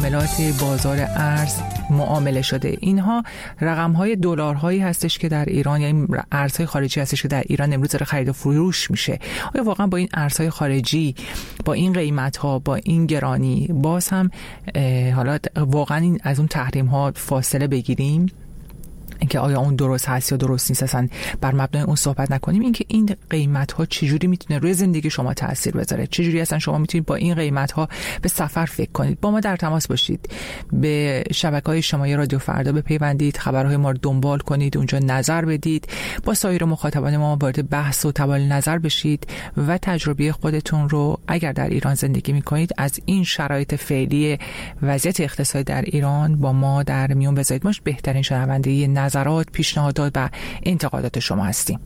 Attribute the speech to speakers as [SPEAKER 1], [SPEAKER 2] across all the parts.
[SPEAKER 1] معاملات بازار ارز معامله شده. اینها رقم‌های دلارهایی هستش که در ایران، یعنی ارزهای خارجی هستش که در ایران امروز داره خرید و فروش میشه. آیا واقعا با این ارزهای خارجی، با این قیمت‌ها، با این گرانی باز هم حالا واقعا این از اون تحریم‌ها فاصله بگیریم؟ اینکه آیا اون درست هست یا درست نیست، اصلا بر مبنای اون صحبت نکنیم. اینکه این قیمت ها چجوری میتونه روی زندگی شما تاثیر بذاره، چجوری اصلا شما میتونید با این قیمت ها به سفر فکر کنید. با ما در تماس باشید، به شبکه‌های اجتماعی رادیو فردا بپیوندید، خبرهای ما رو دنبال کنید، اونجا نظر بدید، با سایر مخاطبان ما وارد بحث و تبادل نظر بشید و تجربه خودتون رو اگر در ایران زندگی میکنید از این شرایط فعلی وضعیت اقتصادی در ایران با ما در میون بذارید. ما بهترین شنونده نظرات، پیشنهادات و انتقادات شما هستیم.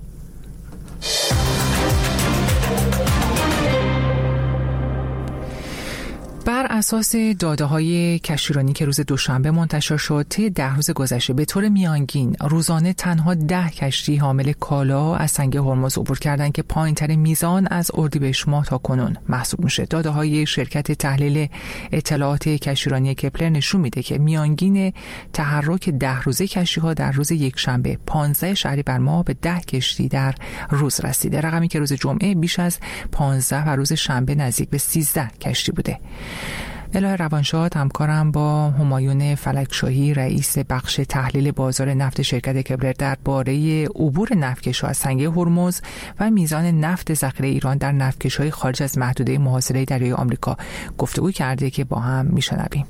[SPEAKER 1] بر اساس داده‌های کشتیرانی که روز دوشنبه منتشر شد، طی 10 روز گذشته به طور میانگین روزانه تنها 10 کشتی حامل کالا از سنگ هرمز عبور کردند که پایین‌ترین میزان از اردیبهشت ماه تا کنون محسوب میشه. داده‌های شرکت تحلیل اطلاعات کشتیرانی کپلر نشون میده که میانگین تحرک 10 روزه کشتی‌ها در روز یکشنبه 15 شهریور ماه به 10 کشتی در روز رسیده، رقمی که روز جمعه بیش از 15 و روز شنبه نزدیک به 13 کشتی بوده. الهه روانشاد همکارم با همایون فلکشاهی رئیس بخش تحلیل بازار نفت شرکت کپلر درباره عبور نفتکش‌ها از سنگ هرمز و میزان نفت ذخیره ایران در نفتکش‌های خارج از محدوده محاصره دریای آمریکا گفتگو کرده که با هم میشنویم.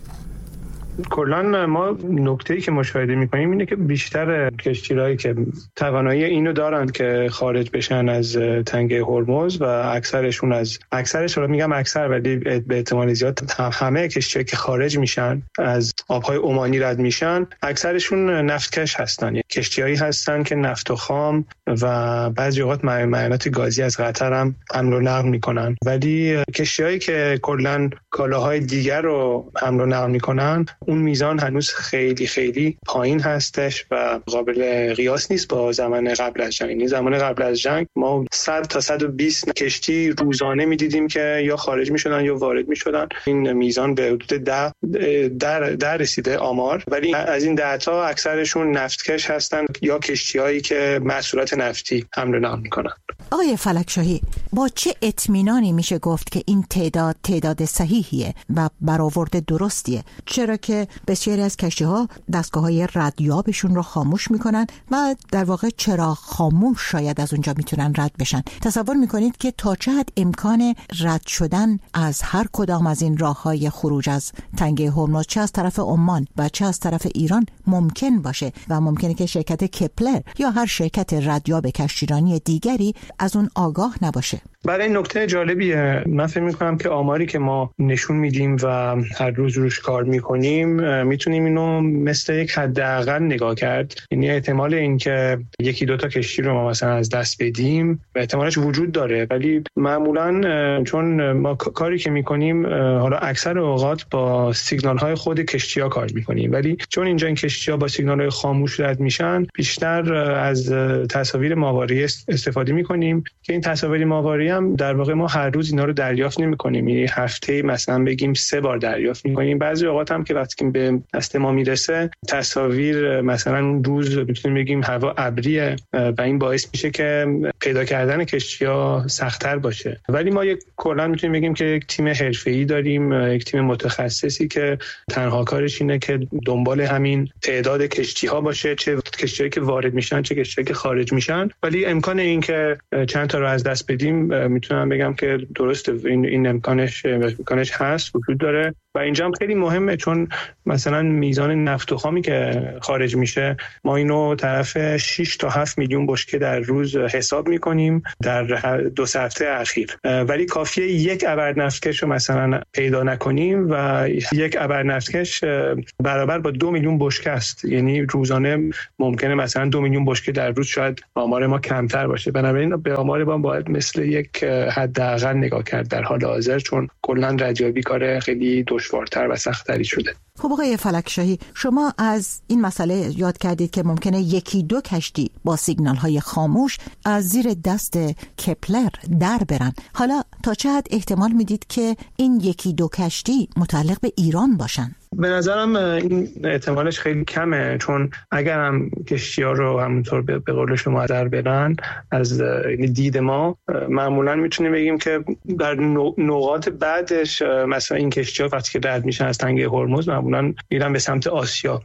[SPEAKER 2] کلاً ما نکته‌ای که مشاهده می‌کنیم اینه که بیشتر کشتی‌هایی که توانایی اینو دارن که خارج بشن از تنگه هرمز و اکثرش رو میگم اکثر، ولی به احتمال زیاد همه کشتی‌هایی که خارج میشن از آب‌های عمانی رد میشن اکثرشون نفتکش هستن. کشتی‌هایی هستن که نفت و خام و بعضی اوقات معدنیات گازی از قطر هم حمل و نقل میکنن، ولی کشتی‌هایی که کلاً کالاهای دیگر رو حمل و نقل میکنن اون میزان هنوز خیلی خیلی پایین هستش و قابل قیاس نیست با زمان قبل از جنگ. این زمان قبل از جنگ ما 100 تا 120 کشتی روزانه میدیدیم که یا خارج میشدن یا وارد میشدن. این میزان به حدود 10 رسیده آمار، ولی از این 10 تا اکثرشون نفتکش هستن یا کشتی‌هایی که محصولات نفتی حمل و نقل میکنن.
[SPEAKER 3] آقای فلکشاهی، با چه اطمینانی میشه گفت که این تعداد صحیحیه و برآورد درستیه؟ چرا که بسیاری از کشتی‌ها دستگاه‌های ردیابشون رو خاموش میکنن و در واقع چراغ خاموش شاید از اونجا میتونن رد بشن. تصور میکنید که تا چه حد امکان رد شدن از هر کدام از این راه‌های خروج از تنگه هرمز، چه از طرف عمان و چه از طرف ایران، ممکن باشه و ممکنه که شرکت کپلر یا هر شرکت ردیاب کشتیرانی دیگری از اون آگاه نباشه؟
[SPEAKER 2] برای این نکته جالبیه. من فکر می‌کنم که آماری که ما نشون میدیم و هر روز روش کار می‌کنیم میتونیم اینو مثل یک حداقل نگاه کرد. یعنی احتمال این که یکی دو تا کشتی رو ما مثلا از دست بدیم احتمالش وجود داره، ولی معمولاً چون ما کاری که می‌کنیم حالا اکثر اوقات با سیگنال‌های خود کشتی‌ها کار می‌کنیم، ولی چون اینجا این کشتی‌ها با سیگنال‌های خاموش رد میشن بیشتر از تصاویر ماهواره‌ای استفاده می‌کنیم که این تصاویر ماهواره‌ای هم در واقع ما هر روز اینا رو دریافت نمی‌کنیم. یعنی هفته مثلا بگیم 3 بار دریافت می‌کنیم. بعضی اوقات هم که وقتی به دست ما میرسه تصاویر مثلا روز میتونیم بگیم هوا ابریه و این باعث میشه که پیدا کردن کشتی‌ها سخت‌تر باشه. ولی ما کلا میتونیم بگیم که یک تیم حرفه‌ای داریم، یک تیم متخصصی که تنها کارش اینه که دنبال همین تعداد کشتی‌ها باشه، چه کشتی‌هایی که وارد میشن چه کشتی‌هایی که خارج میشن. ولی امکان این که چند تا رو از دست بدیم میتونم بگم که درسته، این امکانش هست، وجود داره. و اینجا هم خیلی مهمه چون مثلا میزان نفت و خامی که خارج میشه ما اینو طرف 6 تا 7 میلیون بشکه در روز حساب میکنیم در 2 هفته اخیر، ولی کافیه یک ابر نفتکش رو مثلا پیدا نکنیم و یک ابر نفتکش برابر با 2 میلیون بشکه است. یعنی روزانه ممکنه مثلا 2 میلیون بشکه در روز، شاید آمار ما کمتر باشه. بنابراین به آمار ما باید مثل یک حداقل نگاه کرد در حال حاضر، چون کلا ردیابی کار خیلی دشوارتر و سخت‌تری شده.
[SPEAKER 3] خب آقای فلکشاهی، شما از این مسئله یاد کردید که ممکنه یکی دو کشتی با سیگنال‌های خاموش از زیر دست کپلر در برن. حالا تا چه حد احتمال میدید که این یکی دو کشتی متعلق به ایران باشن؟
[SPEAKER 2] به نظرم این احتمالش خیلی کمه، چون اگر هم کشتی‌ها رو همونطور به قول شما در برن از دید ما، معمولا میتونیم بگیم که در نقاط بعدش مثلا این کشتی‌ها وقتی که رد میشن از تنگه هرمز معمولا میرن به سمت آسیا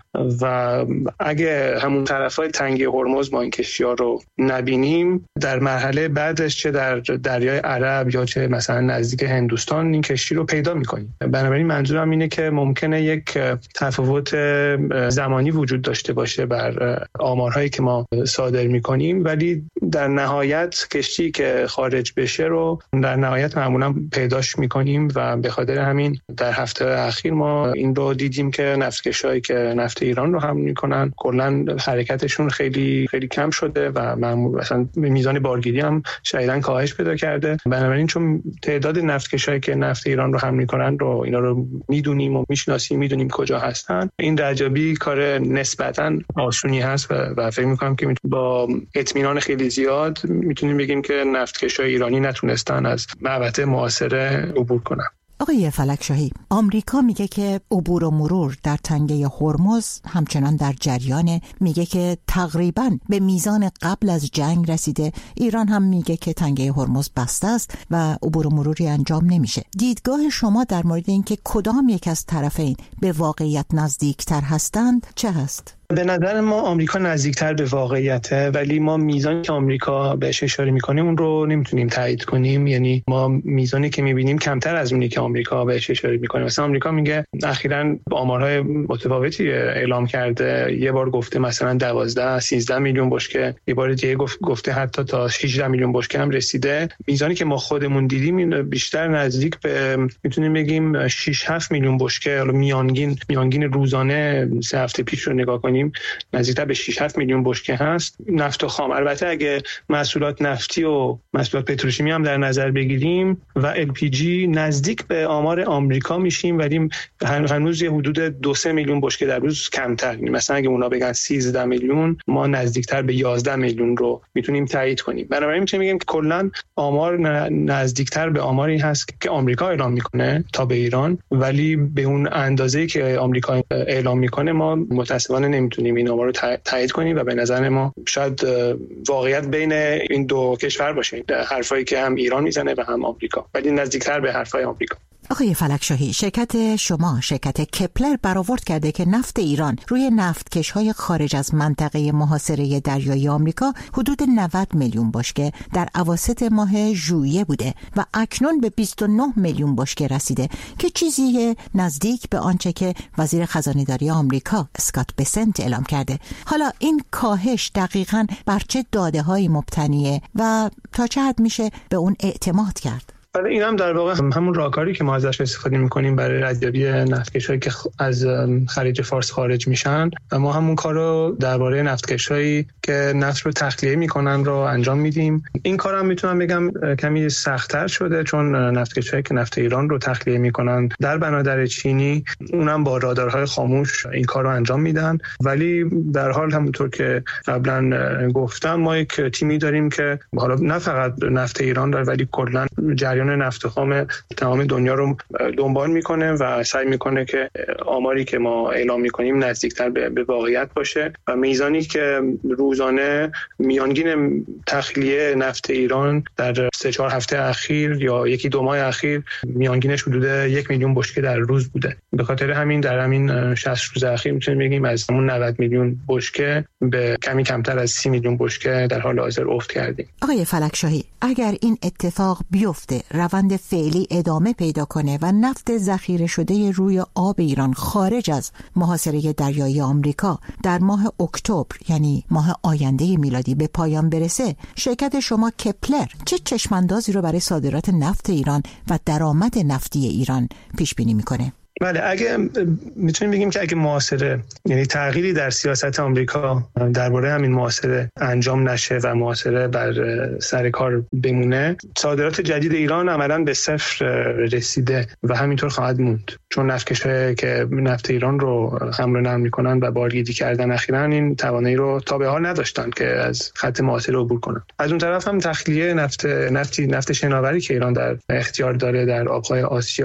[SPEAKER 2] و اگه همون طرفای تنگه هرمز ما این کشتی‌ها رو نبینیم، در مرحله بعدش چه در دریای عرب یا چه مثلا نزدیک هندوستان این کشتی رو پیدا می‌کنیم. بنابراین منظورم اینه که ممکنه یک تفاوت زمانی وجود داشته باشه بر آمارهایی که ما صادر می‌کنیم، ولی در نهایت کشتی که خارج بشه رو در نهایت معمولا پیداش می‌کنیم و به خاطر همین در هفته اخیر ما این رو دیدیم که نفتکشایی که نفت ایران رو حمل می‌کنن کلاً حرکتشون خیلی خیلی کم شده و معمولا مثلا میزان بارگیری هم شدیداً کاهش پیدا کرده. بنابراین چون تعداد نفتکشایی که نفت ایران رو حمل می‌کنن رو اینا رو می‌دونیم و می‌شناسیم، می‌دونیم کجا هستن، این درجابی کار نسبتاً آسونی هست و فکر می‌کنم که با اطمینان خیلی زیاد می‌تونیم بگیم که نفتکشای ایرانی نتونستن از محوطه معاصره عبور کنن.
[SPEAKER 3] آقای فلکشاهی، آمریکا میگه که عبور و مرور در تنگه هرمز همچنان در جریانه، میگه که تقریباً به میزان قبل از جنگ رسیده. ایران هم میگه که تنگه هرمز بسته است و عبور و مروری انجام نمیشه. دیدگاه شما در مورد اینکه کدام یک از طرفین به واقعیت نزدیکتر هستند چه هست؟
[SPEAKER 2] به نظر ما آمریکا نزدیکتر به واقعیته، ولی ما میزانی که آمریکا بهش اشاره میکنه اون رو نمیتونیم تایید کنیم. یعنی ما میزانی که میبینیم کمتر از اونی که آمریکا بهش اشاره میکنه. مثلا آمریکا میگه اخیراً آمارهای متفاوتی اعلام کرده، یه بار گفته مثلا 12-13 میلیون بشکه، یه بار دیگه گفته حتی تا 18 میلیون بشکه هم رسیده. میزانی که ما خودمون دیدیم این بیشتر نزدیک به میتونیم بگیم 6-7 میلیون بشکه. حالا میانگین روزانه 3 هفته پیش رو نگاه کنیم نزدیکتر به 6-7 میلیون بشکه هست نفت خام. البته اگه محصولات نفتی و محصولات پتروشیمی هم در نظر بگیریم و LPG نزدیک به آمار آمریکا میشیم، ولی هنوز یه حدود 2-3 میلیون بشکه در روز کمتر. مثلا اگه اونا بگن 13 میلیون، ما نزدیکتر به 11 میلیون رو میتونیم تایید کنیم. بنابراین میتونیم بگیم که کلا آمار نزدیکتر به آماری هست که آمریکا اعلام میکنه تا به ایران، ولی به اون اندازه‌ای که آمریکا اعلام میکنه ما متأسفانه نمیتونیم این آمار رو تایید کنیم و به نظر ما شاید واقعیت بین این دو کشور باشه، حرفایی که هم ایران میزنه و هم آمریکا، ولی نزدیکتر به حرفای آمریکا.
[SPEAKER 3] آقای فلکشاهی، شرکت شما، شرکت کپلر برآورد کرده که نفت ایران روی نفتکش‌های خارج از منطقه محاصره دریایی آمریکا حدود 90 میلیون بشکه در اواسط ماه ژوئیه بوده و اکنون به 29 میلیون بشکه رسیده که چیزی نزدیک به آنچه که وزیر خزانه‌داری آمریکا اسکات بسنت اعلام کرده. حالا این کاهش دقیقاً بر چه داده‌هایی مبتنیه و تا چه حد میشه به اون اعتماد کرد؟
[SPEAKER 2] این هم در واقع همون راهکاری که ما ازش استفاده می‌کنیم برای ردیابی نفتکش‌هایی که از خلیج فارس خارج میشن و ما همون کارو درباره نفتکش‌هایی که نفت رو تخلیه میکنن رو انجام میدیم. این کارم میتونم بگم کمی سخت‌تر شده، چون نفتکش‌هایی که نفت ایران رو تخلیه میکنن در بنادر چینی اونم با رادارهای خاموش این کارو انجام میدن، ولی در حال همونطور که قبلا گفتم ما یک تیمی داریم که حالا نه فقط نفت ایران داره ولی کلا جریان نفت خام تمام دنیا رو دنبال میکنه و سعی میکنه که آماری که ما اعلام میکنیم نزدیکتر به واقعیت باشه و میزانی که روزانه میانگین تخلیه نفت ایران در 3-4 هفته اخیر یا 1-2 ماه اخیر میانگینش حدود 1 میلیون بشکه در روز بوده. به خاطر همین در همین 60 روز اخیر میتونیم بگیم از همون 90 میلیون بشکه به کمی کمتر از 30 میلیون بشکه در حال حاضر افت کردیم.
[SPEAKER 3] آقای فلکشاهی، اگر این اتفاق بیفته، روند فعلی ادامه پیدا کنه و نفت ذخیره شده روی آب ایران خارج از محاصره دریایی آمریکا در ماه اکتبر، یعنی ماه آینده میلادی، به پایان برسه، شرکت شما کپلر چه چشماندازی رو برای صادرات نفت ایران و درآمد نفتی ایران پیش بینی میکنه؟
[SPEAKER 2] بله، اگه میتونیم بگیم که اگه محاصره، یعنی تغییری در سیاست آمریکا درباره همین محاصره انجام نشه و محاصره بر سر کار بمونه، صادرات جدید ایران عملاً به صفر رسیده و همینطور خواهد موند، چون نفتکش‌هایی که نفت ایران رو حمل و نقل می‌کنن و بارگیری کردن اخیراً این توانایی رو تا به حال نداشتن که از خط محاصره عبور کنن. از اون طرف هم تخلیه نفت شناوری که ایران در اختیار داره در آب‌های آسیا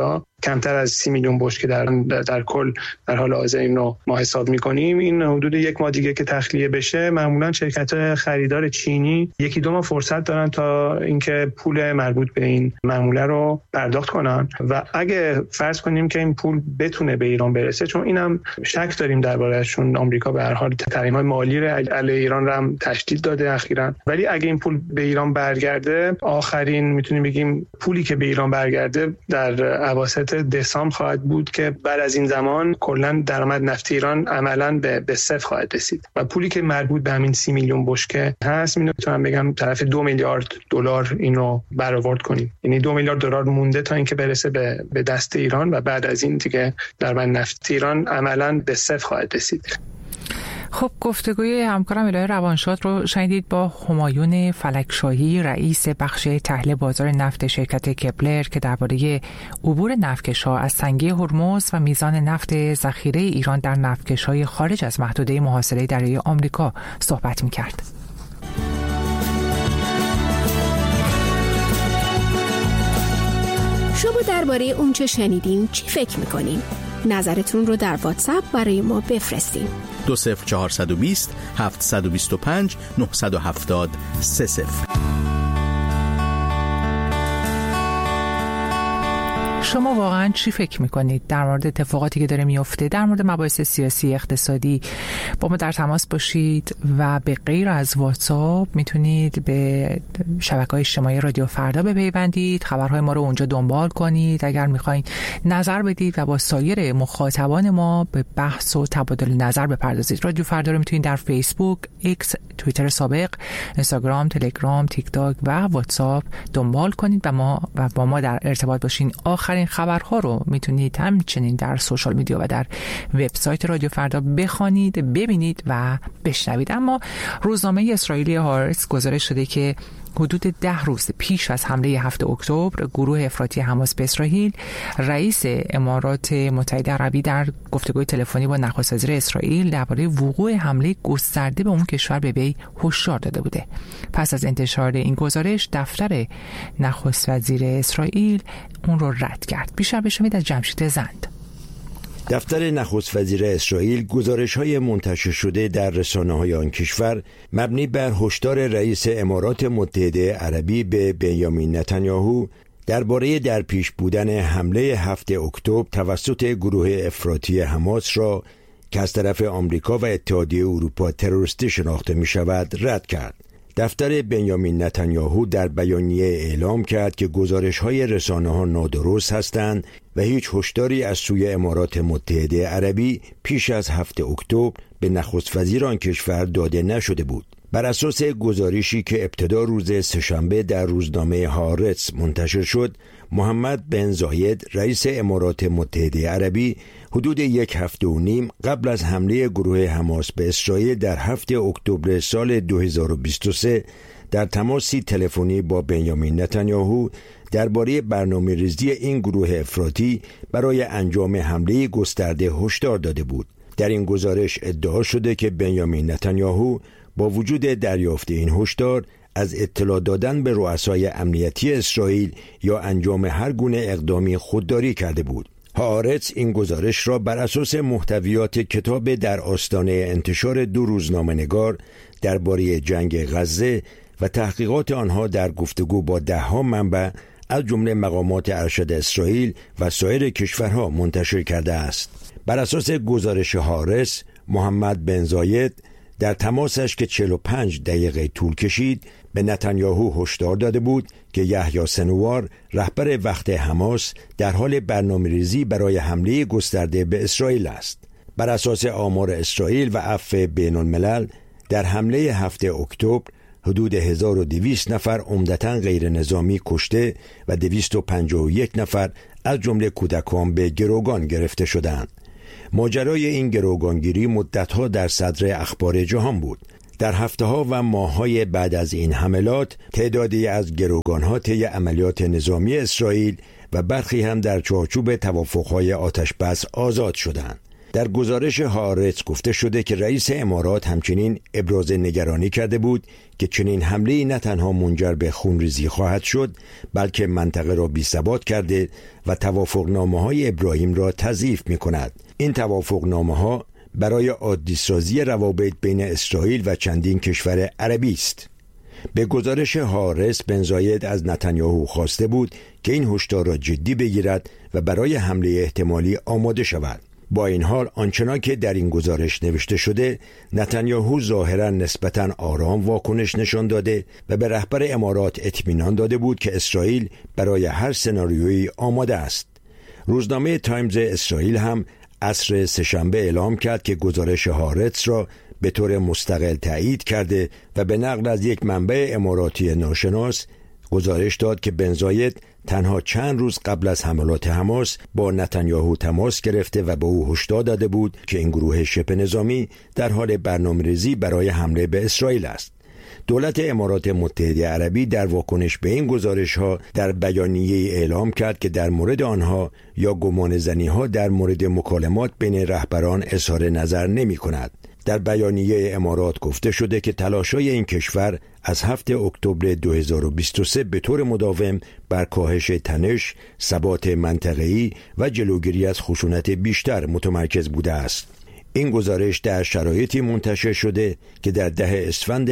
[SPEAKER 2] کمتر از 30 میلیون بشکه در کل در حال حاضر اینو ما حساب می‌کنیم. این حدود یک ماه دیگه که تخلیه بشه، معمولا شرکت‌های خریدار چینی 1-2 ماه فرصت دارن تا اینکه پول مربوط به این معامله رو پرداخت کنن و اگه فرض کنیم که این پول بتونه به ایران برسه، چون اینم شک داریم درباره‌شون، آمریکا به هر حال تحریم‌های مالی علیه ایران رو هم تشدید داده اخیراً، ولی اگه این پول به ایران برگرده، آخرین میتونیم بگیم پولی که به ایران برگرده در اواسط دسامبر خواهد بود که بعد از این زمان کلا درآمد نفت ایران عملاً به صفر خواهد رسید و پولی که مربوط به همین 30 میلیون بشکه هست، میتونم بگم طرف 2 میلیارد دلار اینو برآورد کنیم. یعنی 2 میلیارد دلار مونده تا اینکه برسه به دست ایران و بعد از این دیگه درآمد نفت ایران عملاً به صفر خواهد رسید.
[SPEAKER 1] خب، گفتگوی همکارم الهه روانشاد رو شنیدید با همایون فلکشاهی، رئیس بخش تحلیل بازار نفت شرکت کپلر، که درباره عبور نفتکش‌ها از تنگه هرمز و میزان نفت ذخیره ایران در نفتکش‌های خارج از محدوده محاصره دریایی آمریکا صحبت می‌کرد.
[SPEAKER 4] شما درباره اون چه شنیدین چی فکر می‌کنین؟ نظرتون رو در واتساپ برای ما بفرستین.
[SPEAKER 5] 20420 725 970 30.
[SPEAKER 1] شما واقعا چی فکر میکنید در مورد اتفاقاتی که داره میفته، در مورد مباحث سیاسی اقتصادی؟ با ما در تماس باشید و به غیر از واتساپ میتونید به شبکه‌های اجتماعی رادیو فردا بپیوندید، خبرهای ما رو اونجا دنبال کنید. اگر میخواین نظر بدید و با سایر مخاطبان ما به بحث و تبادل نظر بپردازید، رادیو فردا رو میتونید در فیسبوک، ایکس، توییتر سابق، اینستاگرام، تلگرام، تیک تاک و واتساپ دنبال کنید و با ما در ارتباط باشین. آخرین خبرها رو میتونید همچنین در سوشال میدیا و در وبسایت رادیو فردا بخوانید، ببینید و بشنوید. اما روزنامه اسرائیلی هارتز گزارش شده که حدود 10 روز پیش از حمله 7 اکتبر گروه افراطی حماس به اسرائیل، رئیس امارات متحده عربی در گفتگوی تلفنی با نخست وزیر اسرائیل درباره وقوع حمله گسترده به اون کشور به وی هشدار داده بوده. پس از انتشار این گزارش، دفتر نخست وزیر اسرائیل اون رو رد کرد. بیشتر بشنوید از جمشید زند.
[SPEAKER 6] دفتر نخست وزیر اسرائیل گزارش‌های منتشر شده در رسانه‌های آن کشور مبنی بر هشدار رئیس امارات متحده عربی به بنیامین نتانیاهو درباره در پیش بودن حمله 7 اکتبر توسط گروه افراطی حماس را که از طرف آمریکا و اتحادیه اروپا تروریستی شناخته می‌شود رد کرد. دفتر بنیامین نتانیاهو در بیانیه اعلام کرد که گزارش‌های رسانه‌ها نادرست هستند و هیچ هشداری از سوی امارات متحده عربی پیش از 7 اکتبر به نخست وزیر آن کشور داده نشده بود. بر اساس گزارشی که ابتدا روز سه‌شنبه در روزنامه هارتز منتشر شد، محمد بن زاید رئیس امارات متحده عربی حدود 1 هفته و نیم قبل از حمله گروه حماس به اسرائیل در 7 اکتبر سال 2023 در تماسی تلفنی با بنیامین نتانیاهو درباره برنامه‌ریزی این گروه افراطی برای انجام حمله گسترده هشدار داده بود. در این گزارش ادعا شده که بنیامین نتانیاهو با وجود دریافت این هشدار از اطلاع دادن به رؤسای امنیتی اسرائیل یا انجام هر گونه اقدامی خودداری کرده بود. هارتز این گزارش را بر اساس محتویات کتاب در آستانه انتشار 2 روزنامه‌نگار درباره جنگ غزه و تحقیقات آنها در گفتگو با 10 منبع از جمله مقامات ارشد اسرائیل و سایر کشورها منتشر کرده است. بر اساس گزارش هارتز، محمد بن زاید در تماسش که 45 دقیقه طول کشید به نتانیاهو هشدار داده بود که یحیی سنوار، رهبر وقت حماس، در حال برنامه‌ریزی برای حمله گسترده به اسرائیل است. بر اساس آمار اسرائیل و عفو بین‌الملل، در حمله 7 اکتبر حدود 1200 نفر عمدتاً غیر نظامی کشته و 251 نفر از جمله کودکان به گروگان گرفته شدند. ماجرای این گروگانگیری مدتها در صدر اخبار جهان بود. در هفته‌ها و ماه‌های بعد از این حملات، تعدادی از گروگان‌ها طی عملیات نظامی اسرائیل و برخی هم در چارچوب توافق‌های آتش‌بس آزاد شدند. در گزارش هارتز گفته شده که رئیس امارات همچنین ابراز نگرانی کرده بود که چنین حمله‌ای نه تنها منجر به خونریزی خواهد شد، بلکه منطقه را بی‌ثبات کرده و توافقنامه‌های ابراهیم را تضعیف می‌کند. این توافقنامه‌ها برای عادی‌سازی روابط بین اسرائیل و چندین کشور عربی است. به گزارش هارتز، بن زاید از نتانیاهو خواسته بود که این هشدار را جدی بگیرد و برای حمله احتمالی آماده شود. با این حال آنچنان که در این گزارش نوشته شده، نتانیاهو ظاهراً نسبتاً آرام واکنش نشان داده و به رهبر امارات اطمینان داده بود که اسرائیل برای هر سناریویی آماده است. روزنامه تایمز اسرائیل هم عصر سه‌شنبه اعلام کرد که گزارش هارتز را به طور مستقل تایید کرده و به نقل از یک منبع اماراتی ناشناس گزارش داد که بن زاید تنها چند روز قبل از حملات حماس با نتانیاهو تماس گرفته و به او هشدار داده بود که این گروه شبه نظامی در حال برنامه‌ریزی برای حمله به اسرائیل است. دولت امارات متحده عربی در واکنش به این گزارش‌ها در بیانیه‌ای اعلام کرد که در مورد آنها یا گمانه‌زنی‌ها در مورد مکالمات بین رهبران اظهار نظر نمی‌کند. در بیانیه امارات گفته شده که تلاش‌های این کشور از 7 اکتبر 2023 به طور مداوم بر کاهش تنش، ثبات منطقه‌ای و جلوگیری از خشونت بیشتر متمرکز بوده است. این گزارش در شرایطی منتشر شده که در 10 اسفند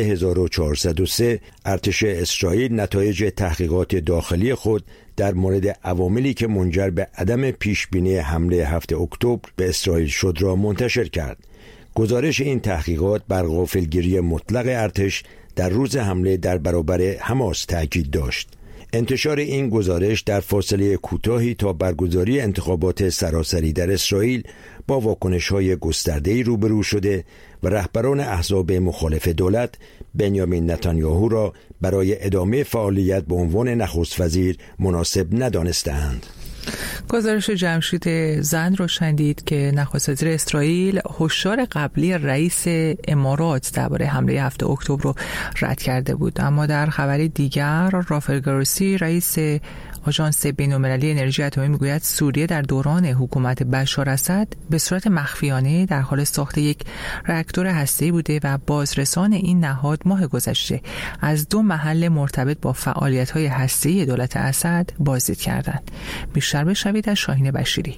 [SPEAKER 6] 1403 ارتش اسرائیل نتایج تحقیقات داخلی خود در مورد عواملی که منجر به عدم پیشبینی حمله 7 اکتبر به اسرائیل شد را منتشر کرد. گزارش این تحقیقات بر غافلگیری مطلق ارتش در روز حمله در برابر حماس تاکید داشت. انتشار این گزارش در فاصله کوتاهی تا برگزاری انتخابات سراسری در اسرائیل با واکنش‌های گسترده‌ای روبرو شده و رهبران احزاب مخالف دولت بنیامین نتانیاهو را برای ادامه فعالیت به عنوان نخست وزیر مناسب ندانستند.
[SPEAKER 1] گزارش جمشید زند رو شنیدید که نخست وزیر اسرائیل هشدار قبلی رئیس امارات درباره حمله 7 اکتبر رو رد کرده بود. اما در خبری دیگر رافائل گروسی رئیس آژانس بین‌المللی انرژی اتمی میگوید سوریه در دوران حکومت بشار اسد به صورت مخفیانه در حال ساخت یک راکتور هسته‌ای بوده و بازرسان این نهاد ماه گذشته از 2 محل مرتبط با فعالیت‌های هسته‌ای دولت اسد بازدید کردند. بیشتر بشنوید از شاهین بشیری.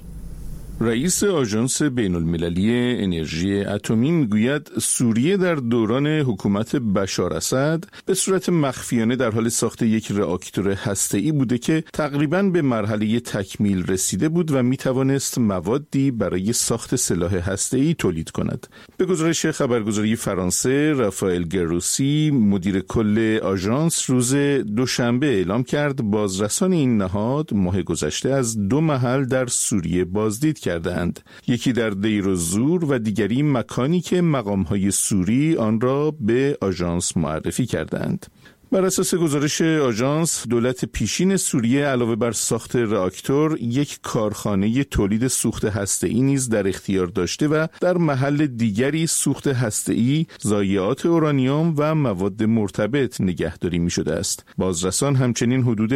[SPEAKER 7] رئیس آژانس بین‌المللی انرژی اتمی میگوید سوریه در دوران حکومت بشار اسد به صورت مخفیانه در حال ساخت یک راکتور هسته‌ای بوده که تقریباً به مرحله تکمیل رسیده بود و میتوانست موادی برای ساخت سلاح هسته‌ای تولید کند. به گزارش خبرگزاری فرانسه، رافائل گروسی مدیر کل آژانس روز دوشنبه اعلام کرد بازرسان این نهاد ماه گذشته از 2 محل در سوریه بازدید کردند. یکی در دیر الزور و دیگری مکانی که مقام‌های سوری آن را به آژانس معرفی کردند. بر اساس گزارش آژانس، دولت پیشین سوریه علاوه بر ساخت راکتور یک کارخانه تولید سوخت هسته‌ای نیز در اختیار داشته و در محل دیگری سوخت هسته‌ای، ضایعات اورانیوم و مواد مرتبط نگهداری می‌شده است. بازرسان همچنین حدود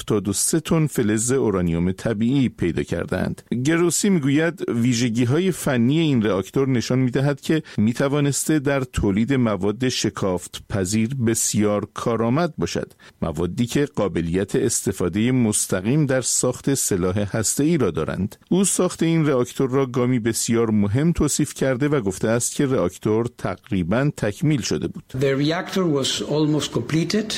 [SPEAKER 7] 73 تن فلز اورانیوم طبیعی پیدا کردند. گروسی میگوید ویژگی‌های فنی این راکتور نشان می‌دهد که می‌توانسته در تولید مواد شکافت پذیر بسیار کارآمد باشد، موادی که قابلیت استفاده مستقیم در ساخت سلاح هسته‌ای را دارند. او ساخت این راکتور را گامی بسیار مهم توصیف کرده و گفته است که راکتور تقریباً تکمیل شده بود.
[SPEAKER 8] The reactor was almost completed.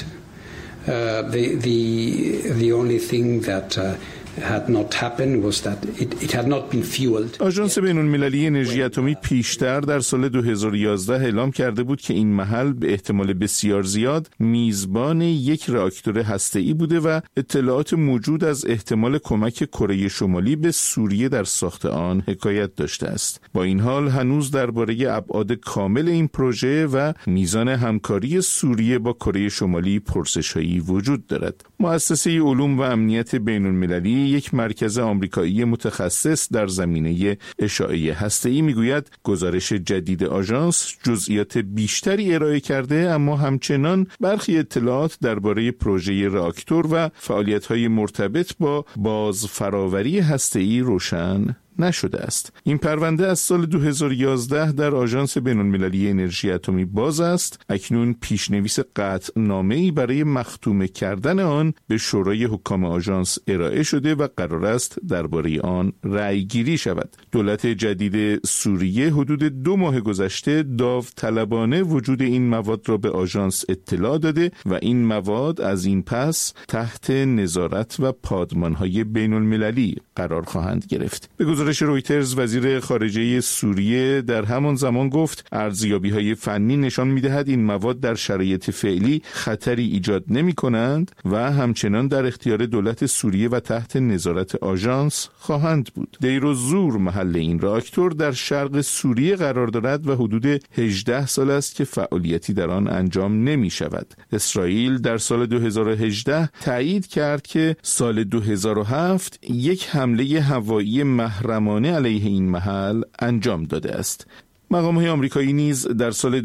[SPEAKER 8] The only thing that had not happened was that it had not been fueled.
[SPEAKER 7] آژانس بین‌المللی انرژی اتمی پیشتر در سال 2011 اعلام کرده بود که این محل به احتمال بسیار زیاد میزبان یک راکتور هسته‌ای بوده و اطلاعات موجود از احتمال کمک کره شمالی به سوریه در ساخت آن حکایت داشته است. با این حال هنوز درباره ابعاد کامل این پروژه و میزان همکاری سوریه با کره شمالی پرسش‌هایی وجود دارد. مؤسسه علوم و امنیت بین‌المللی، یک مرکز آمریکایی متخصص در زمینه اشعاع هسته‌ای، میگوید گزارش جدید آژانس جزئیات بیشتری ارائه کرده، اما همچنان برخی اطلاعات درباره پروژه راکتور و فعالیت‌های مرتبط با بازفراوری هسته‌ای روشن نشده است. این پرونده از سال 2011 در آژانس بین‌المللی انرژی اتمی باز است. اکنون پیشنویس قطعنامه‌ای برای مختوم کردن آن به شورای حکام آژانس ارائه شده و قرار است درباره آن رأی گیری شود. دولت جدید سوریه حدود 2 ماه گذشته داوطلبانه وجود این مواد را به آژانس اطلاع داده و این مواد از این پس تحت نظارت و پادمانهای بین‌المللی قرار خواهند گرفت. به گزارش رویترز، وزیر خارجه سوریه در همان زمان گفت ارزیابی‌های فنی نشان می‌دهد این مواد در شرایط فعلی خطری ایجاد نمی‌کنند و همچنان در اختیار دولت سوریه و تحت نظارت آژانس خواهند بود. دیر الزور محل این راکتور در شرق سوریه قرار دارد و حدود 18 سال است که فعالیتی در آن انجام نمی‌شود. اسرائیل در سال 2018 تایید کرد که سال 2007 یک حمله هوایی محرمانه علیه این محل انجام داده است. مقام‌های آمریکایی نیز در سال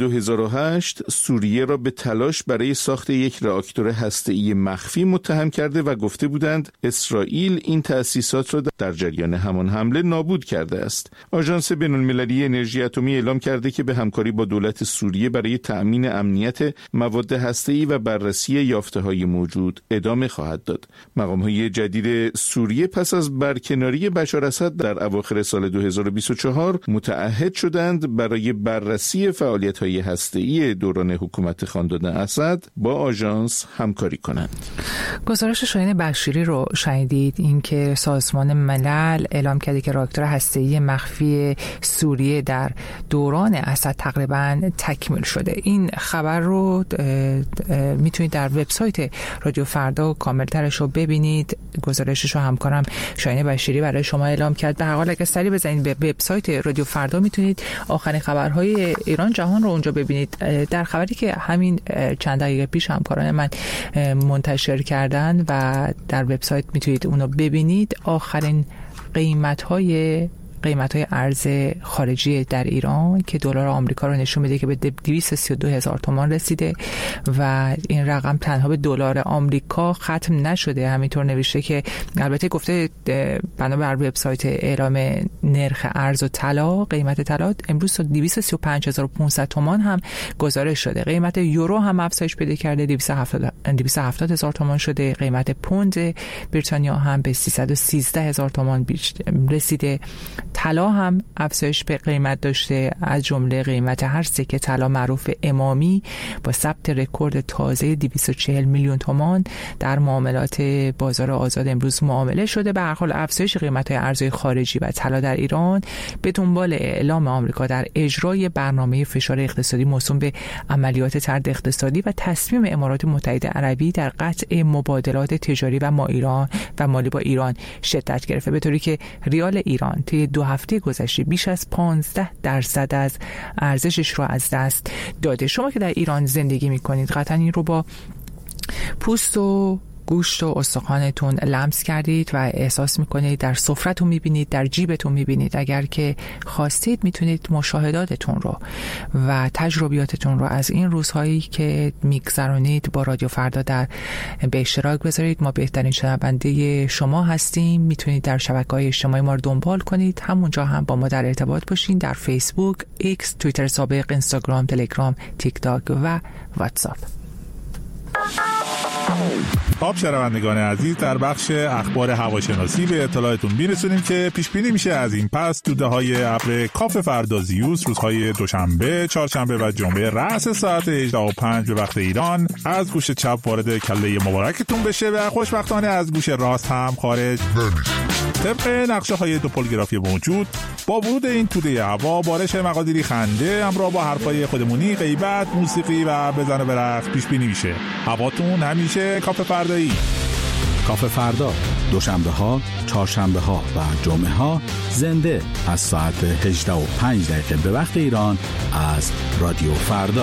[SPEAKER 7] 2008 سوریه را به تلاش برای ساخت یک راکتور هسته‌ای مخفی متهم کرده و گفته بودند اسرائیل این تأسیسات را در جریان همان حمله نابود کرده است. آژانس بین‌المللی انرژی اتمی اعلام کرده که به همکاری با دولت سوریه برای تأمین امنیت مواد هسته‌ای و بررسی یافته‌های موجود ادامه خواهد داد. مقام‌های جدید سوریه پس از برکناری بشار اسد در اواخر سال 2024 متعهد شدند برای بررسی فعالیت‌های هسته‌ای دوران حکومت خاندان اسد با آژانس همکاری کنند.
[SPEAKER 1] گزارش شاهین بشیری رو شنیدید، اینکه سازمان ملل اعلام کرده که راکتور هسته‌ای مخفی سوریه در دوران اسد تقریباً تکمیل شده. این خبر رو میتونید در وبسایت رادیو فردا کاملترش رو ببینید. گزارشش رو همکارم شاهین بشیری برای شما اعلام کرد. به هر حال اگه سری بزنید به وبسایت رادیو فردا میتونید آخرین خبرهای ایران جهان رو اونجا ببینید. در خبری که همین چند دقیقه پیش همکاران من منتشر کردن و در وبسایت میتونید اونو ببینید، آخرین قیمت‌های ارز خارجی در ایران که دلار آمریکا رو نشون میده که به 232,000 تومان رسیده و این رقم تنها به دلار آمریکا ختم نشده. همینطور نوشته که البته گفته بنابر وبسایت اعلام نرخ ارز و طلا، قیمت طلا امروز 235,500 تومان هم گزارش شده. قیمت یورو هم افزایش پیدا کرده، 270,000 تومان شده. قیمت پوند بریتانیا هم به 313,000 تومان رسیده. طلا هم افزایش به قیمت داشته، از جمله قیمت هر سکه طلا معروف امامی با ثبت رکورد تازه 240 میلیون تومان در معاملات بازار آزاد امروز معامله شده. به هر حال افزایش قیمت‌های ارزهای خارجی و طلا در ایران به دنبال اعلام آمریکا در اجرای برنامه فشار اقتصادی موسوم به عملیات طرد اقتصادی و تصمیم امارات متحده عربی در قطع مبادلات تجاری و مالی با ایران شدت گرفته، به طوری که ریال ایران طی 2 هفته گذشته بیش از 15% از ارزشش رو از دست داده. شما که در ایران زندگی می‌کنید قطعاً این رو با پوست و گوشت و استخوانتون لمس کردید و احساس میکنید، در سفرتون میبینید، در جیبتون میبینید. اگر که خواستید میتونید مشاهداتتون رو و تجربیاتتون رو از این روزهایی که میگذرونید با رادیو فردا به اشتراک بذارید. ما بهترین شنونده شما هستیم. میتونید در شبکه‌های اجتماعی ما رو دنبال کنید، همونجا هم با ما در ارتباط باشین، در فیسبوک، ایکس، توییتر سابق، اینستاگرام، تلگرام، تیک تاک و واتساپ.
[SPEAKER 9] خب شنوندگان عزیز، در بخش اخبار هواشناسی به اطلاعتون میرسونیم که پیش بینی میشه از این پس توده‌های ابر کاف فردازیوس روزهای دوشنبه، چهارشنبه و جمعه رأس ساعت 18:05 به وقت ایران از گوش چپ وارد کله مبارکتون بشه و خوشبختانه از گوش راست هم خارج نمیشه. طبق نقشه‌های توپولوگرافی موجود، با ورود این توده هوا بارش مقادیری خنده همراه با حرفای خودمونی، غیبت، موسیقی و بزن و برقص پیش بینی میشه. هواتون همیشه کاف فردایی.
[SPEAKER 5] کاف فردا دوشنبه ها، چهارشنبه ها و جمعه ها زنده از ساعت 18:05 به وقت ایران از رادیو فردا.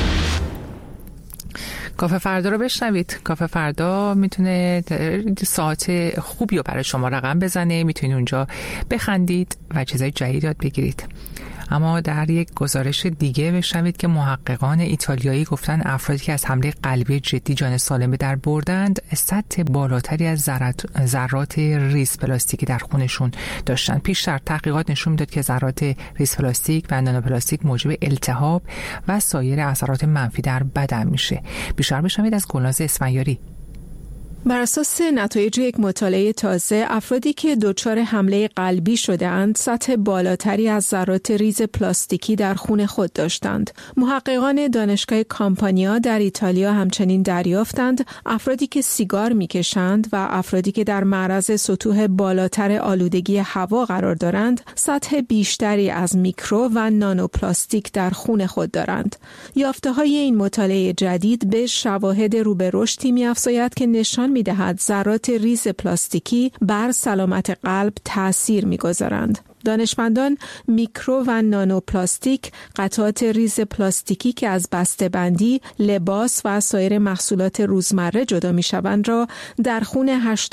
[SPEAKER 1] کافه فردا رو بشنوید. کافه فردا میتونه ساعت خوبی رو برای شما رقم بزنه، میتونید اونجا بخندید و چیزای جدید یاد بگیرید. اما در یک گزارش دیگه بشنوید که محققان ایتالیایی گفتن افرادی که از حمله قلبی جدی جان سالم به در بردند سطح بالاتری از ذرات ریز پلاستیکی در خونشون داشتن. پیشتر تحقیقات نشون میداد که ذرات ریز پلاستیک و نانوپلاستیک موجب التهاب و سایر اثرات منفی در بدن میشه. بیشتر بشنوید از گلناز اسفندیاری.
[SPEAKER 10] بر اساس نتایج یک مطالعه تازه، افرادی که دچار حمله قلبی شده‌اند سطح بالاتری از ذرات ریز پلاستیکی در خون خود داشتند. محققان دانشگاه کامپانیا در ایتالیا همچنین دریافتند افرادی که سیگار می‌کشند و افرادی که در معرض سطوح بالاتر آلودگی هوا قرار دارند سطح بیشتری از میکرو و نانوپلاستیک در خون خود دارند. یافته‌های این مطالعه جدید به شواهد رو به رشدی می‌افزاید که نشان می‌دهد ذرات ریز پلاستیکی بر سلامت قلب تأثیر می‌گذارند. دانشمندان میکرو و نانوپلاستیک، قطعات ریز پلاستیکی که از بسته‌بندی، لباس و سایر محصولات روزمره جدا می‌شوند را در خون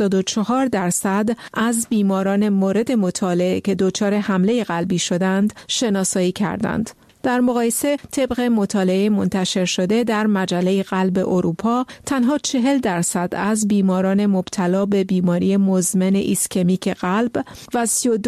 [SPEAKER 10] 84% از بیماران مورد مطالعه که دچار حمله قلبی شدند شناسایی کردند. در مقایسه طبق مطالعه منتشر شده در مجله قلب اروپا تنها 40% از بیماران مبتلا به بیماری مزمن ایسکمیک قلب و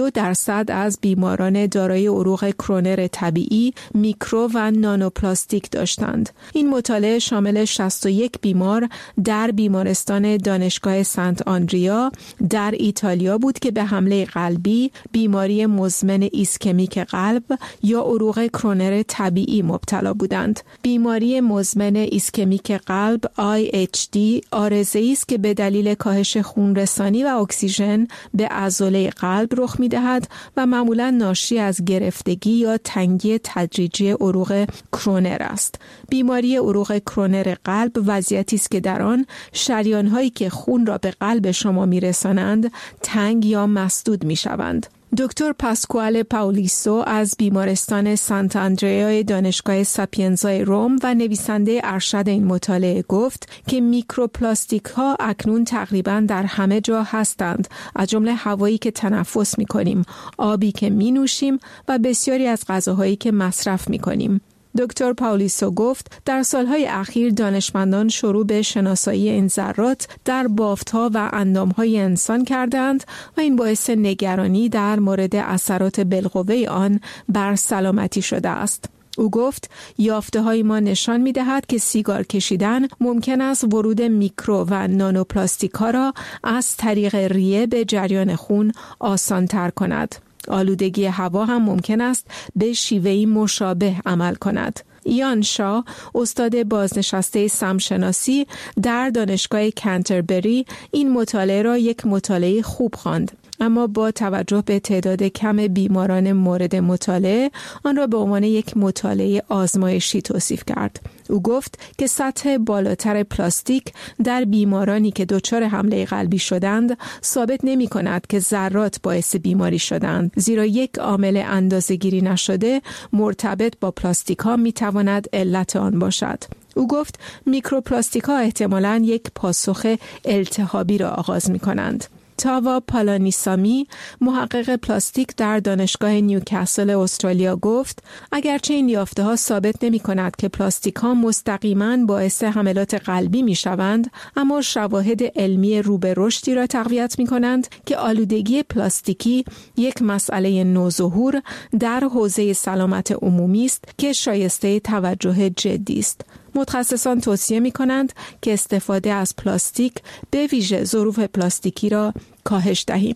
[SPEAKER 10] 32% از بیماران دارای عروق کرونر طبیعی میکرو و نانوپلاستیک داشتند. این مطالعه شامل 61 بیمار در بیمارستان دانشگاه سنت آندریا در ایتالیا بود که به حمله قلبی، بیماری مزمن ایسکمیک قلب یا عروق کرونر طبیعی مبتلا بودند. بیماری مزمن ایسکمیک قلب IHD عارضه‌ای است که به دلیل کاهش خون رسانی و اکسیژن به عضله قلب رخ می‌دهد و معمولاً ناشی از گرفتگی یا تنگی تدریجی عروق کرونر است. بیماری عروق کرونر قلب وضعیتی است که در آن شریان‌هایی که خون را به قلب شما می‌رسانند تنگ یا مسدود می‌شوند. دکتر پاسکوال پاولیسو از بیمارستان سانت آندریا دانشگاه ساپینزا روم و نویسنده ارشد این مطالعه گفت که میکروپلاستیک ها اکنون تقریباً در همه جا هستند، از جمله هوایی که تنفس می کنیم، آبی که می نوشیم و بسیاری از غذاهایی که مصرف می کنیم. دکتر پاولیسو گفت در سالهای اخیر دانشمندان شروع به شناسایی این ذرات در بافت‌ها و اندام‌های انسان کردند و این باعث نگرانی در مورد اثرات بالقوه آن بر سلامتی شده است. او گفت یافته‌های ما نشان می‌دهد که سیگار کشیدن ممکن است ورود میکرو و نانوپلاستیک‌ها را از طریق ریه به جریان خون آسان‌تر کند. آلودگی هوا هم ممکن است به شیوهی مشابه عمل کند. ایان شا، استاد بازنشسته سمشناسی در دانشگاه کنتربری، این مطالعه را یک مطالعه خوب خواند، اما با توجه به تعداد کم بیماران مورد مطالعه آن را به عنوان یک مطالعه آزمایشی توصیف کرد. او گفت که سطح بالاتر پلاستیک در بیمارانی که دچار حمله قلبی شدند ثابت نمی کند که ذرات باعث بیماری شدند، زیرا یک عامل اندازه‌گیری نشده مرتبط با پلاستیک ها می تواند علت آن باشد. او گفت میکروپلاستیک ها احتمالاً یک پاسخ التهابی را آغاز می کنند. تاوا پالانیسامی، محقق پلاستیک در دانشگاه نیوکاسل استرالیا گفت اگرچه این یافته‌ها ثابت نمی‌کند که پلاستیک ها مستقیماً باعث حملات قلبی می‌شوند، اما شواهد علمی رو به رشدی را تقویت می‌کنند که آلودگی پلاستیکی یک مسئله نوظهور در حوزه سلامت عمومی است که شایسته توجه جدی است. متخصصان توصیه می‌کنند که استفاده از پلاستیک به ویژه ظروف پلاستیکی را کاهش دهیم.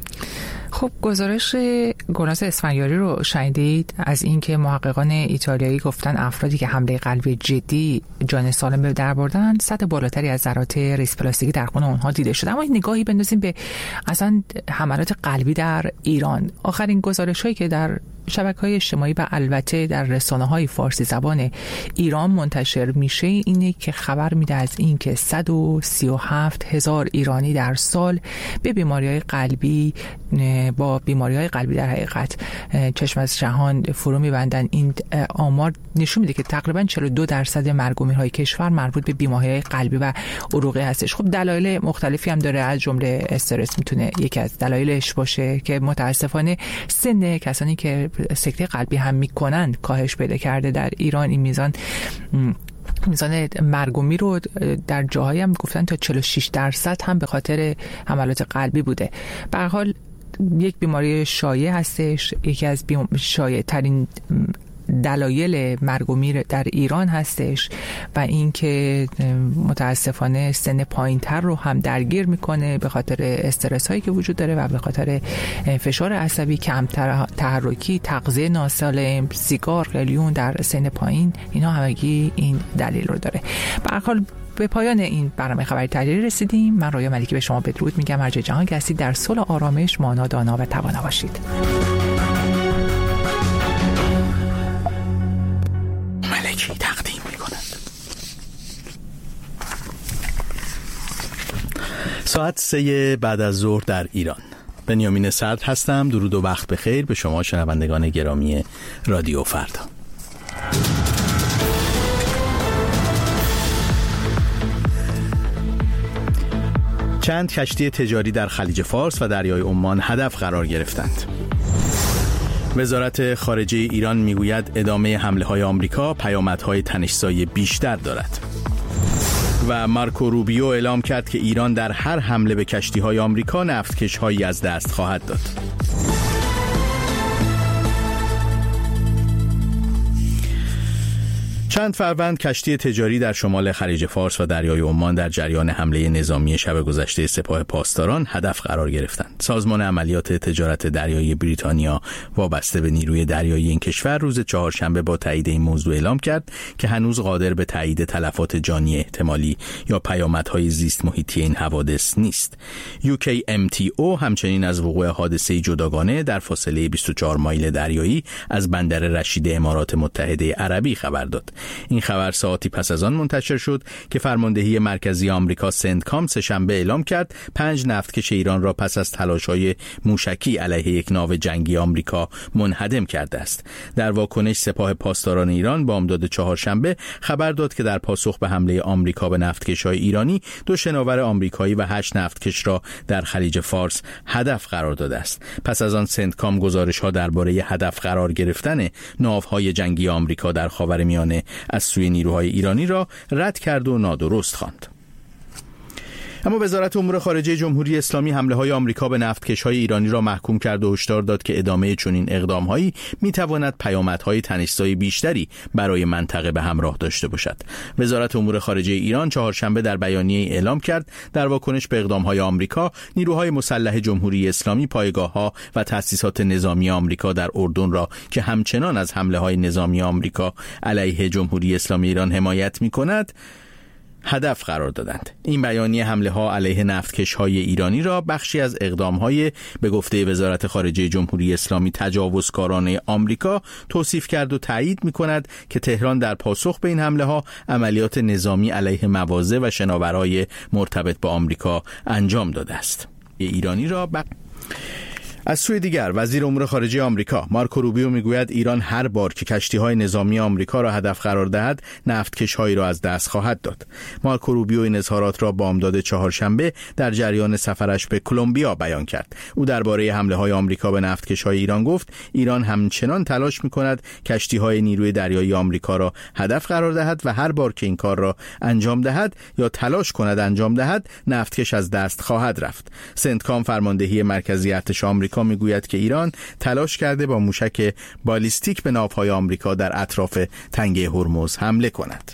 [SPEAKER 1] خب گزارش گلناز اسفندیاری رو شنیدید از اینکه محققان ایتالیایی گفتن افرادی که حمله قلبی جدی جان سالم به در بردن سطح بالاتری از ذرات ریز پلاستیکی در خون اونها دیده شده. اما نگاهی بندازیم به اصلا حملات قلبی در ایران. آخرین گزارش‌هایی که در شبکه‌های اجتماعی و البته در رسانه‌های فارسی زبان ایران منتشر میشه اینه که خبر میده از این که 137,000 ایرانی در سال به بیماری‌های قلبی در حقیقت چشم از جهان فرو می‌بندن. این آمار نشون میده که تقریباً 42% مرگ و میرهای کشور مربوط به بیماری‌های قلبی و عروقی هستش. خب دلایل مختلفی هم داره، از جمله استرس میتونه یکی از دلایلش باشه که متاسفانه سن کسانی که سکته قلبی هم میکنن کاهش پیدا کرده در ایران. این میزان مرگ و میر رو در جاهایی هم گفتن تا 46% هم به خاطر حملات قلبی بوده. به هر حال یک بیماری شایع هستش، یکی از شایع ترین دلایل مرگ و میر در ایران هستش و اینکه متاسفانه سن پایین‌تر رو هم درگیر میکنه به خاطر استرس هایی که وجود داره و به خاطر فشار عصبی، کمتر تحرکی، تغذیه ناسالم، سیگار، قلیون در سن پایین، اینا همگی این دلیل رو داره. به هر حال به پایان این برنامه خبری تحلیلی رسیدیم. من رویا ملکی به شما بدرود میگم. هر جای جهان که هستید در صلح و آرامش مانا، دانا و توانا باشید.
[SPEAKER 5] ملکی تقدیم می‌کند. ساعت 3 بعد از ظهر در ایران. بنیامین صدر هستم. درود و وقت بخیر به شما شنوندگان گرامی رادیو فردا. چند کشتی تجاری در خلیج فارس و دریای عمان هدف قرار گرفتند. وزارت خارجه ایران میگوید ادامه حمله‌های آمریکا پیامدهای تنش‌زای بیشتر دارد. و مارکو روبیو اعلام کرد که ایران در هر حمله به کشتی‌های آمریکا نفتکش‌هایی از دست خواهد داد. چند فروند کشتی تجاری در شمال خلیج فارس و دریای عمان در جریان حمله نظامی شب گذشته سپاه پاسداران هدف قرار گرفتند. سازمان عملیات تجارت دریایی بریتانیا وابسته به نیروی دریایی این کشور روز چهارشنبه با تایید این موضوع اعلام کرد که هنوز قادر به تایید تلفات جانی احتمالی یا پیامدهای زیست محیطی این حوادث نیست. UKMTO همچنین از وقوع حادثه جداگانه در فاصله 24 مایل دریایی از بندر رشید امارات متحده عربی خبر داد. این خبر ساعتی پس از آن منتشر شد که فرماندهی مرکزی آمریکا سنتکام سه‌شنبه اعلام کرد 5 نفتکش ایران را پس از تلاش‌های موشکی علیه یک ناو جنگی آمریکا منهدم کرده است. در واکنش سپاه پاسداران ایران بامداد چهارشنبه خبر داد که در پاسخ به حمله آمریکا به نفتکش‌های ایرانی 2 شناور آمریکایی و 8 نفتکش را در خلیج فارس هدف قرار داده است. پس از آن سنتکام گزارش‌ها درباره هدف قرار گرفتن ناوهای جنگی آمریکا در خاورمیانه از سوی نیروهای ایرانی را رد کرد و نادرست خواند. اما وزارت امور خارجه جمهوری اسلامی حمله‌های آمریکا به نفتکش‌های ایرانی را محکوم کرد و هشدار داد که ادامه چنین اقدام‌هایی می‌تواند پیامدهای تنش‌زای بیشتری برای منطقه به همراه داشته باشد. وزارت امور خارجه ایران چهارشنبه در بیانیه‌ای اعلام کرد در واکنش به اقدام‌های آمریکا، نیروهای مسلح جمهوری اسلامی پایگاه‌ها و تأسیسات نظامی آمریکا در اردن را که همچنان از حمله‌های نظامی آمریکا علیه جمهوری اسلامی ایران حمایت می‌کند هدف قرار دادند. این بیانیه حمله‌ها علیه نفتکش‌های ایرانی را بخشی از اقدام‌های به گفته وزارت خارجه جمهوری اسلامی تجاوزکارانه آمریکا توصیف کرد و تایید می‌کند که تهران در پاسخ به این حمله‌ها عملیات نظامی علیه مواضع و شناورهای مرتبط با آمریکا انجام داده است. ایرانی را از سوی دیگر وزیر امور خارجه آمریکا مارکو روبیو میگوید ایران هر بار که کشتی‌های نظامی آمریکا را هدف قرار دهد نفتکش‌هایی را از دست خواهد داد. مارکو روبیو این اظهارات را بامداد چهارشنبه در جریان سفرش به کلمبیا بیان کرد. او درباره حمله‌های آمریکا به نفتکش‌های ایران گفت ایران همچنان تلاش می‌کند کشتی‌های نیروی دریایی آمریکا را هدف قرار دهد و هر بار که این کار را انجام دهد یا تلاش کند انجام دهد نفتکش از دست خواهد رفت. سنتکام فرماندهی مرکزی ارتش آمریکا میگوید که ایران تلاش کرده با موشک بالیستیک به ناوهای آمریکا در اطراف تنگه هرمز حمله کند.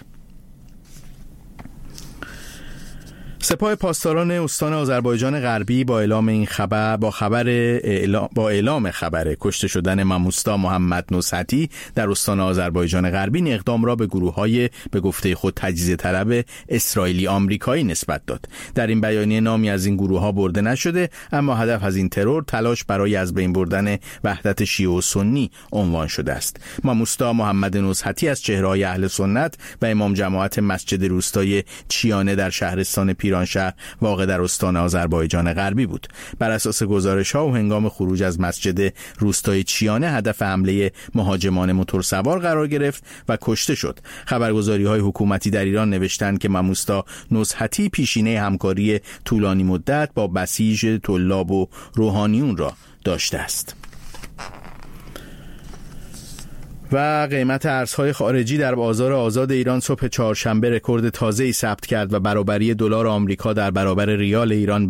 [SPEAKER 5] سپاه پاسداران استان آذربایجان غربی با اعلام خبر کشته شدن ماموستا محمد نصحتی در استان آذربایجان غربی این اقدام را به گروه‌های به گفته خود تجزیه طلب اسرائیلی آمریکایی نسبت داد. در این بیانیه نامی از این گروه‌ها برده نشده، اما هدف از این ترور تلاش برای از بین بردن وحدت شیعه و سنی عنوان شده است. ماموستا محمد نصحتی از چهره‌های اهل سنت و امام جماعت مسجد روستای چیانه در شهرستان پیرانشهر واقع در استان آذربایجان غربی بود. بر اساس گزارش‌ها و هنگام خروج از مسجد روستای چیانه هدف حمله مهاجمان موتورسوار قرار گرفت و کشته شد. خبرگزاری‌های حکومتی در ایران نوشتند که ماموستا نصحتی پیشینه همکاری طولانی مدت با بسیج طلاب و روحانیون را داشته است. و قیمت ارزهای خارجی در بازار آزاد ایران صبح چهارشنبه رکورد تازه‌ای ثبت کرد و برابری دلار آمریکا در برابر ریال ایران